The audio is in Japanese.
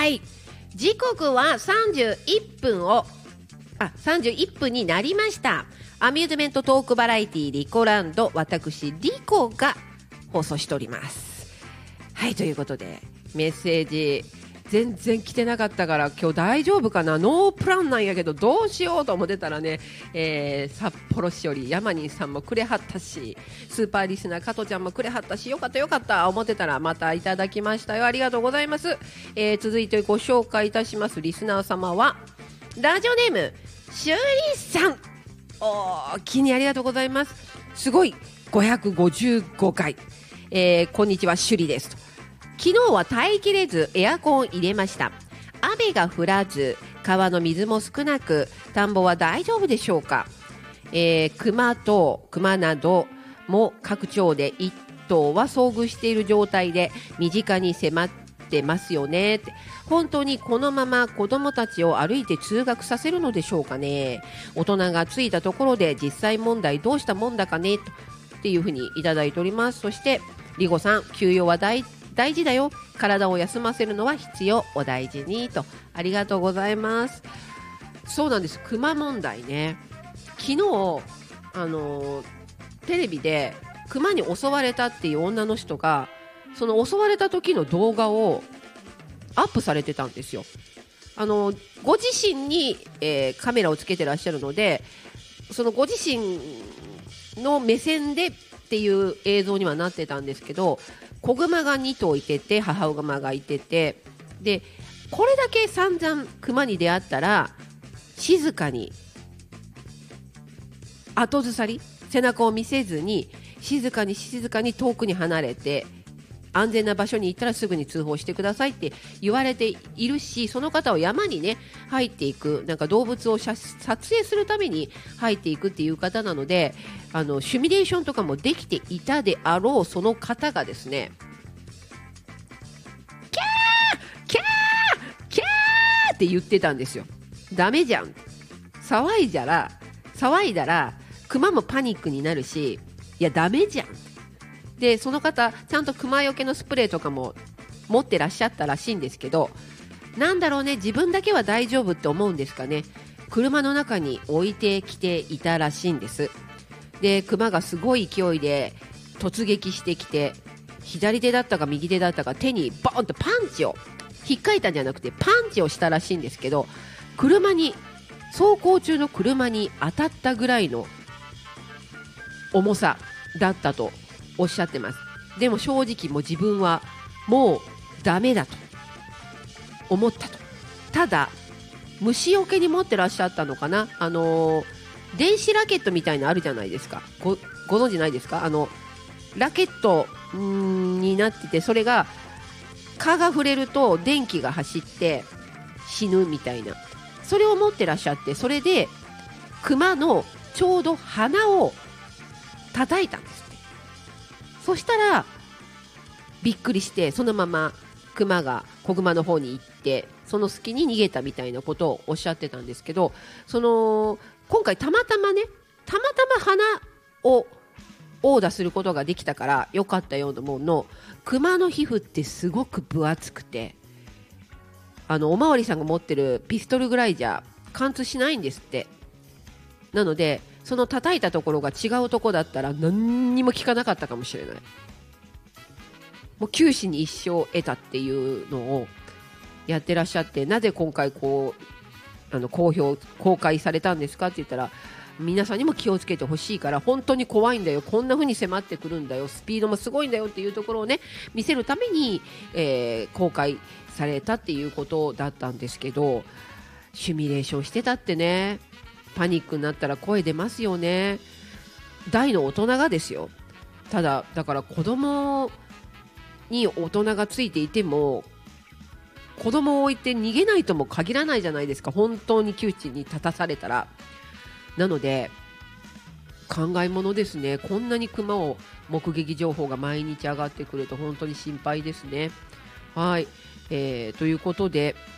はい、時刻は31分になりました。アミューズメントトークバラエティリコランド、私リコが放送しております。はい、ということでメッセージ全然来てなかったから今日大丈夫かな、ノープランなんやけどどうしようと思ってたらね、札幌市よりヤマニンさんもくれはったし、スーパーリスナー加トちゃんもくれはったし、よかった思ってたらまたいただきましたよ。ありがとうございます。続いてご紹介いたしますリスナー様はラジオネームシュリさん、お気にありがとうございます。すごい555回、こんにちはシュリですと。昨日は耐えきれずエアコン入れました。雨が降らず川の水も少なく田んぼは大丈夫でしょうか。熊なども各町で1頭は遭遇している状態で身近に迫ってますよねって。本当にこのまま子どもたちを歩いて通学させるのでしょうかね。大人がついたところで実際問題どうしたもんだかねっていうふうにいただいております。そしてリゴさん、休養は大事だよ、体を休ませるのは必要、お大事にと。ありがとうございます。そうなんです、クマ問題ね。昨日テレビでクマに襲われたっていう女の人がその襲われた時の動画をアップされてたんですよ。ご自身に、カメラをつけてらっしゃるので、そのご自身の目線でっていう映像にはなってたんですけど、子グマが2頭いてて母グマがいてて、でこれだけ散々クマに出会ったら静かに後ずさり、背中を見せずに静かに遠くに離れて安全な場所に行ったらすぐに通報してくださいって言われているし、その方は山にね入っていく、なんか動物を撮影するために入っていくっていう方なので、シミュレーションとかもできていたであろうその方がですね、キャーって言ってたんですよ。ダメじゃん、騒いだらクマもパニックになるし、いやダメじゃん。でその方ちゃんとクマよけのスプレーとかも持ってらっしゃったらしいんですけど、なんだろうね、自分だけは大丈夫って思うんですかね。車の中に置いてきていたらしいんです。でクマがすごい勢いで突撃してきて、左手だったか右手だったか手にボーンとパンチを引っかいたんじゃなくてパンチをしたらしいんですけど、走行中の車に当たったぐらいの重さだったとおっしゃってます。でも正直もう自分はもうダメだと思ったと。ただ虫除けに持ってらっしゃったのかな、電子ラケットみたいなのあるじゃないですか。ご存知ないですか。ラケットになってて、それが蚊が触れると電気が走って死ぬみたいな、それを持ってらっしゃって、それでクマのちょうど鼻を叩いたんですって。そしたらびっくりして、そのままクマが子グマの方に行ってその隙に逃げたみたいなことをおっしゃってたんですけど、今回たまたま鼻を殴打することができたから良かったようなもの、クマの皮膚ってすごく分厚くて、おまわりさんが持ってるピストルぐらいじゃ貫通しないんですって。なのでその叩いたところが違うところだったら何にも効かなかったかもしれない。もう九死に一生を得たっていうのをやってらっしゃって、なぜ今回公開されたんですかって言ったら、皆さんにも気をつけてほしいから、本当に怖いんだよ、こんな風に迫ってくるんだよ、スピードもすごいんだよっていうところをね見せるために、公開されたっていうことだったんですけど、シミュレーションしてたってね、パニックになったら声出ますよね。大の大人がですよ。ただだから子供に大人がついていても子供を置いて逃げないとも限らないじゃないですか、本当に窮地に立たされたら。なので考えものですね。こんなにクマを目撃情報が毎日上がってくると本当に心配ですね。はい、ということで